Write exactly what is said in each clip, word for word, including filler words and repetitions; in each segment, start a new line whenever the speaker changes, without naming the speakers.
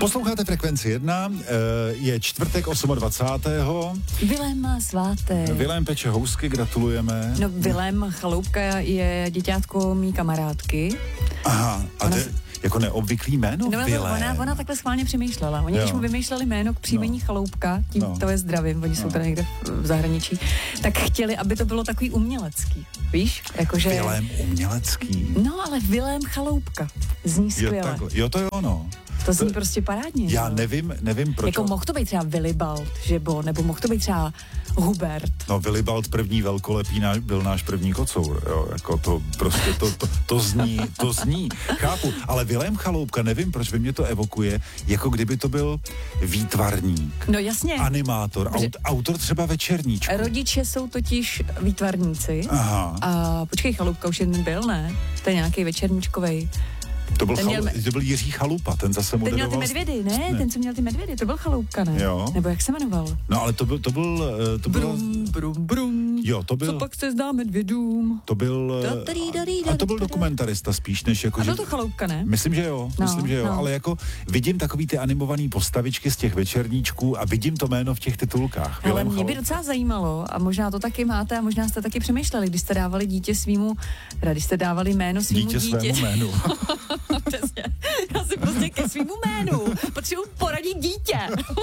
Posloucháte Frekvenci jedna, je čtvrtek dvacátého osmého
Vilém má svátek.
Vilém peče housky, gratulujeme.
No, Vilém Chaloupka je děťátko mý kamarádky.
Aha, a
ona
to je jako neobvyklý jméno,
no,
Vilém.
Ona, ona takhle schválně přemýšlela. Oni, jo. když mu vymýšleli jméno k příjmení no. Chaloupka, tím no. to je zdravím, oni no. jsou tady někde v zahraničí, tak chtěli, aby to bylo takový umělecký. Víš? Jakože...
Vilém umělecký.
No, ale Vilém Chaloupka. Zní skvěle.
Jo, takhle. Jo, to jo, no.
To zní to, prostě parádně.
Já
no.
nevím, nevím proč.
Jako mohl to být třeba Willibald, že bo, nebo mohl to být třeba Hubert.
No, Willibald první velkolepý náš, byl náš první kocour, jo, jako to prostě, to, to, to zní, to zní, chápu, ale Vilém Chaloupka, nevím, proč by mě to evokuje, jako kdyby to byl výtvarník.
No jasně.
Animátor, aut, autor třeba Večerníčku.
Rodiče jsou totiž výtvarníci.
Aha.
A počkej, Chaloupka už jeden byl, ne? To je nějaký Večerníčkovej.
To byl,
ten
chalu,
měl,
to byl Jiří Chalupa, ten zase moderoval.
Ten měl ty medvědy, ne? ne? Ten, co měl ty medvědy, to byl Chaloupka, ne?
Jo.
Nebo jak se jmenoval?
No, ale to byl, to byl, to byl...
Brum, brum, brum.
Jo, to byl...
Co pak se zdá medvědům?
To byl... A, a to byl dokumentarista spíš, než jako...
A byl
že,
to Chaloupka, ne?
Myslím, že jo, no, myslím, že jo,
no.
ale jako vidím takový ty animovaný postavičky z těch Večerníčků a vidím to jméno v těch titulkách.
Ale mě by docela zajímalo, a možná to taky máte, a možná jste taky přemýšleli, když jste dávali dítě svýmu, teda když jste dávali jméno svýmu
dítě. Dítě svému jménu.
Přesně. Já si prostě ke svýmu jménu potřebuji poradit dítě.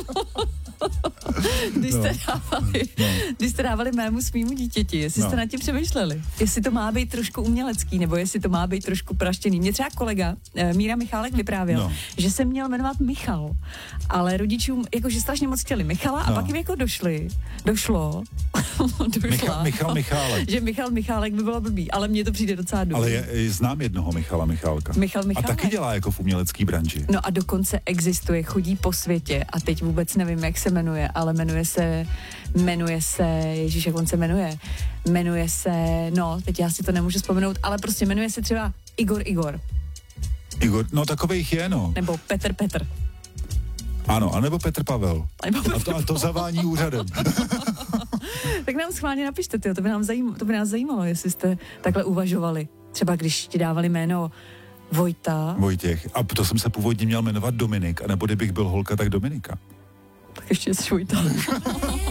Když jste, no. dávali, no. když jste dávali mému svýmu dítěti, jestli no. jste nad tím přemýšleli. Jestli to má být trošku umělecký, nebo jestli to má být trošku praštěný. Mě třeba kolega Míra Michálek vyprávěl, no. že se měl jmenovat Michal, ale rodičům jakože strašně moc chtěli Michala a no. pak jim jako došli, došlo, došla,
Michal, Michal Michálek.
že Michal Michálek by bylo blbý, ale mně to přijde docela dobrý.
Ale je, znám jednoho Michala Michálka.
Michal Michálek.
A taky dělá jako v umělecký branži.
No a dokonce existuje, chodí po světě a teď vůbec nevím, jak se jmenuje, ale jmenuje se, jmenuje se, ježíš, jak on se jmenuje, jmenuje se, no, teď já si to nemůžu vzpomenout, ale prostě jmenuje se třeba Igor Igor.
Igor, no takovejch je, no.
Nebo Petr Petr.
Ano, anebo Petr Pavel.
Nebo Petr
a, to, a to zavání úřadem.
Tak nám schválně napište, tyjo, to by, nám zajímalo, to by nás zajímalo, jestli jste takhle uvažovali. Třeba když ti dávali jméno Vojta.
Vojtěch. A to jsem se původně měl jmenovat Dominik, anebo kdybych byl holka, tak Dominika.
Tak ještě jsi Vojta.